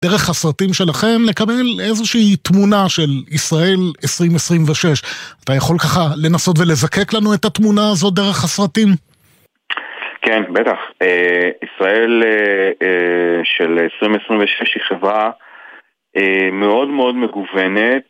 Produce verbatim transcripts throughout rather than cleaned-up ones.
דרך הסרטים שלכם לקבל איזושהי תמונה של ישראל עשרים עשרים ושש. אתה יכול ככה לנסות ולזקק לנו את התמונה הזאת דרך הסרטים? כן, בטח. ישראל של עשרים עשרים ושש היא חברה מאוד מאוד מגוונת,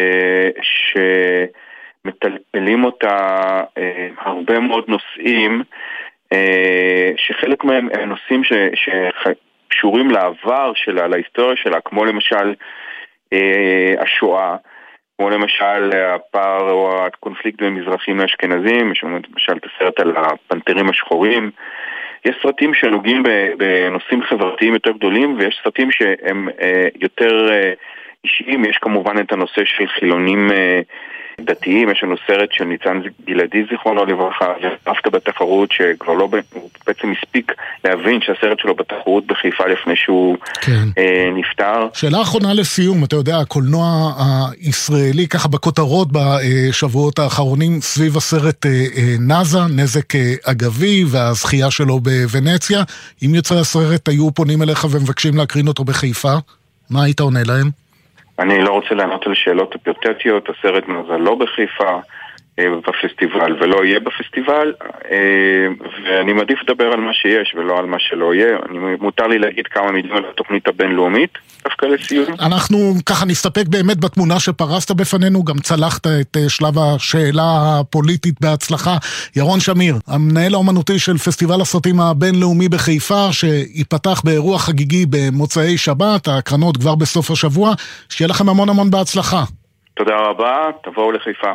שמטלטלים אותה הרבה מאוד נושאים, שחלק מהם הם נושאים שקשורים לעבר שלה, להיסטוריה שלה, כמו למשל השואה, כמו למשל הפער או הקונפליקט בין מזרחים לאשכנזים, יש למשל את הסרט על הפנתרים השחורים. יש סרטים שנוגעים בנושאים חברתיים יותר גדולים, ויש סרטים שהם יותר אישיים. יש כמובן את הנושא של חילונים דתיים. יש לנו סרט של ניצן גלעדי זיכרונו לברכה, דווקא בתחרות שכבר לא, הוא בעצם הספיק להבין שהסרט שלו בתחרות בחיפה לפני שהוא כן. אה, נפטר. שאלה אחרונה לסיום, אתה יודע, הקולנוע הישראלי ככה בכותרות בשבועות האחרונים סביב הסרט אה, אה, נאזה, נזק אה, אגבי והזכייה שלו בוונציה. אם יוצרי הסרט היו פונים אליך ומבקשים להקרין אותו בחיפה, מה היית עונה להם? אני לא רוצה לענות על שאלות היפותטיות. הסרט נאזה לא בחיפה בפסטיבל ולא יהיה בפסטיבל, ואני מעדיף לדבר על מה שיש ולא על מה שלא יהיה. אני מותר לי להגיד כמה מילים על התוכנית הבינלאומית דווקא לסיום. אנחנו ככה נסתפק באמת בתמונה שפרסת בפנינו, גם צלחת את שלב השאלה הפוליטית בהצלחה. ירון שמיר, המנהל האומנותי של פסטיבל הסרטים הבינלאומי בחיפה, שיפתח באירוע חגיגי במוצאי שבת, ההקרנות כבר בסוף השבוע. שיהיה לכם המון המון בהצלחה. תודה רבה, תבואו לחיפה.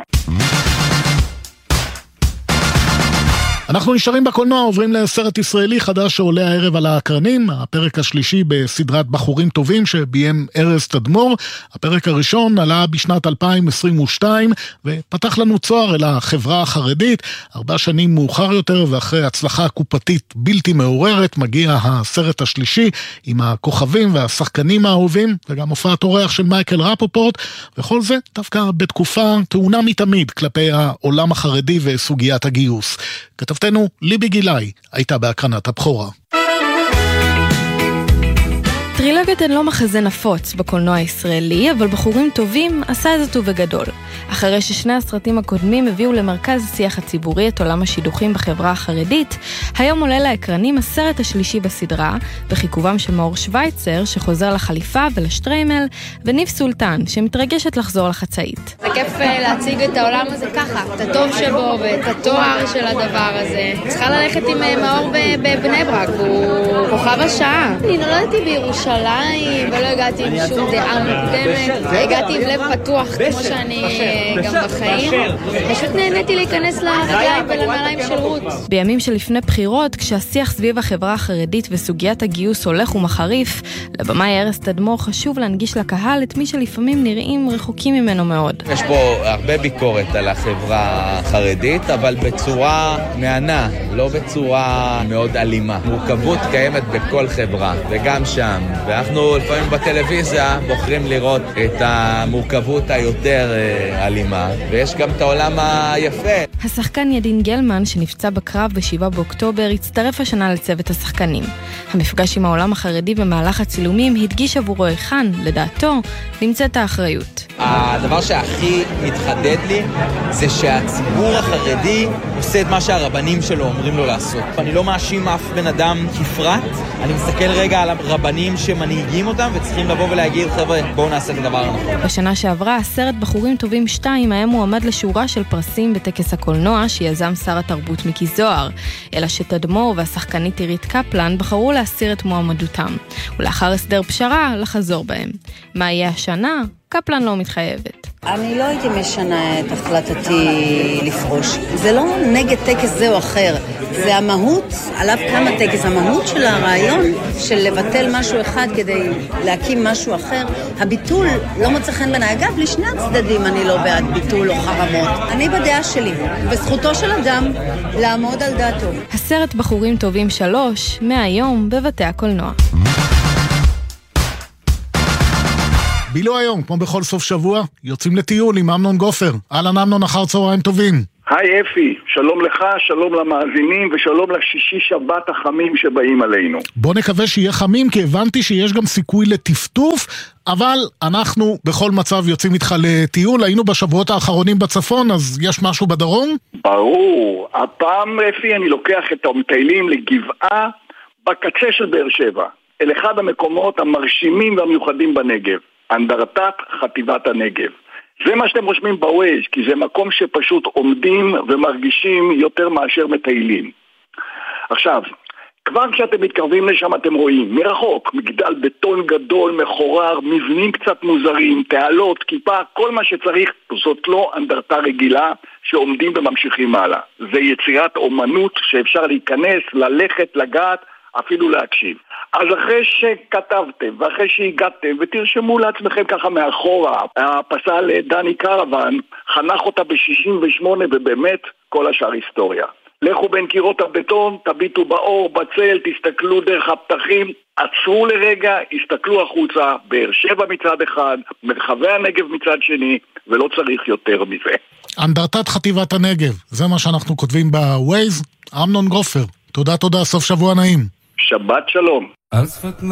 אנחנו נשארים בקולנוע, עוברים לסרט ישראלי חדש שעולה הערב על האקרנים, הפרק השלישי בסדרת בחורים טובים שביים ארז תדמור. הפרק הראשון עלה בשנת אלפיים עשרים ושתיים ופתח לנו צוהר אל החברה החרדית. ארבע שנים מאוחר יותר ואחרי הצלחה קופתית בלתי מעוררת מגיע הסרט השלישי עם הכוכבים והשחקנים האהובים וגם הופעת אורח של מייקל רפופורט, וכל זה דווקא בתקופה טעונה מתמיד כלפי העולם החרדי וסוגיית הגיוס. כתבתנו ליבי גילאי הייתה בהקרנת הבכורה. טרילוגיות הן לא מחזה נפוץ בקולנוע הישראלי, אבל בחורים טובים עשה את זה טוב וגדול. אחרי ששני הסרטים הקודמים הביאו למרכז השיח הציבורי את עולם השידוכים בחברה החרדית, היום עולה לאקרנים הסרט השלישי בסדרה, בחיכובם של מאור שוויצר שחוזר לחליפה ולשטריימל, וניב סולטן שמתרגשת לחזור לחצאית. זה כיף להציג את העולם הזה ככה, את הטוב שבו ואת התואר של הדבר הזה. צריכה ללכת עם מאור בבני ברק, הוא כוכב השעה. אני נולדתי בירושלים ולא הגעתי עם שום דעה מוקדמת, הגעתי עם לב פתוח כמו שאני גם בחיים. פשוט נהניתי להיכנס לרגליים ולנעליים של רות. בימים שלפני בחירות, כשהשיח סביב החברה החרדית וסוגיית הגיוס הולך ומחריף, לבמאי ארז תדמור חשוב להנגיש לקהל את מי שלפעמים נראים רחוקים ממנו מאוד. יש פה הרבה ביקורת על החברה החרדית, אבל בצורה מענה, לא בצורה מאוד אלימה. מורכבות קיימת בכל חברה, וגם שם. ואנחנו לפעמים בטלוויזיה בוחרים לראות את המורכבות היותר אלימה, ויש גם את העולם היפה. השחקן ידין גלמן שנפצע בקרב בשבעה באוקטובר הצטרף השנה לצוות השחקנים. המפגש עם העולם החרדי במהלך הצילומים הדגיש עבורו היכן, לדעתו, נמצאת האחריות. הדבר שהכי מתחדד לי זה שהציבור החרדי עושה את מה שהרבנים שלו אומרים לו לעשות. אני לא מאשים אף בן אדם כפרט, אני מסתכל רגע על הרבנים שמנהיגים אותם וצריכים לבוא ולהגיד, חבר'ה, בואו נעשה את הדבר הנכון. בשנה שעברה, הסרט בחורים טובים שתיים היה מועמד לשורה של פרסים בטקס הקולנוע שיזם שר התרבות מיקי זוהר, אלא שתדמור והשחקנית עירית קפלן בחרו להסיר את מועמדותם, ולאחר הסדר פשרה לחזור בהם. מה יהיה השנה? קפלן לא מתחייבת. אני לא הייתי משנה את החלטתי לפרוש. זה לא נגד טקס זה או אחר. זה המהות, עליו כמה טקס, המהות של הרעיון של לבטל משהו אחד כדי להקים משהו אחר. הביטול לא מוצא חן בעיניי. אגב, לשני הצדדים אני לא בעד ביטול או חרמות. אני בדעה שלי, וזכותו של אדם לעמוד על דעתו. הסרט בחורים טובים שלוש, מהיום בבתי הקולנוע. בילו היום, כמו בכל סוף שבוע, יוצאים לטיול עם אמנון גופר. אהלן אמנון, אחר צהריים טובים. היי אפי, שלום לך, שלום למאזינים ושלום לשישי שבת החמים שבאים עלינו. בוא נקווה שיהיה חמים, כי הבנתי שיש גם סיכוי לטפטוף, אבל אנחנו בכל מצב יוצאים איתך לטיול. היינו בשבועות האחרונים בצפון, אז יש משהו בדרום? ברור, הפעם אפי אני לוקח את המטיילים לגבעה בקצה של באר שבע, אל אחד המקומות המרשימים והמיוחדים בנגב, אנדרטת חטיבת הנגב. זה מה שאתם רושמים בווייז, כי זה מקום שפשוט עומדים ומרגישים יותר מאשר מטיילים. עכשיו, כבר כשאתם מתקרבים לשם אתם רואים מרחוק מגדל בטון גדול, מחורר, מבנים קצת מוזרים, תעלות, כיפה, כל מה שצריך. זאת לא אנדרטה רגילה שעומדים וממשיכים הלאה. זה יצירת אומנות שאפשר להיכנס, ללכת, לגעת, אפילו להקשיב. אז אחרי שכתבתם ואחרי שהגעתם ותרשמו לעצמכם ככה מאחורה, הפסל דני קרוון חנך אותה ב-שישים ושמונה ובאמת כל השאר היסטוריה. לכו בין קירות הבטון, תביטו באור, בצל, תסתכלו דרך הפתחים, עצרו לרגע, הסתכלו החוצה, באר שבע מצד אחד, מרחבי הנגב מצד שני, ולא צריך יותר מזה. אנדרטת חטיבת הנגב, זה מה שאנחנו כותבים בווייז. אמנון גופר, תודה תודה, סוף שבוע נעים. שבת שלום.